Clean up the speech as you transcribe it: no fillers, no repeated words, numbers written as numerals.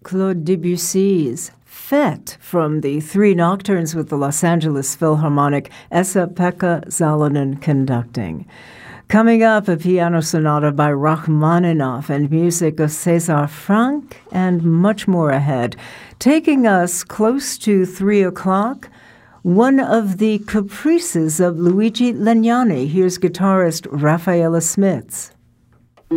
Claude Debussy's Fête from the Three Nocturnes with the Los Angeles Philharmonic, Esa-Pekka Salonen conducting. Coming up, a piano sonata by Rachmaninoff and music of César Franck, and much more ahead. Taking us close to 3 o'clock, one of the caprices of Luigi Legnani. Here's guitarist Raffaella Smits.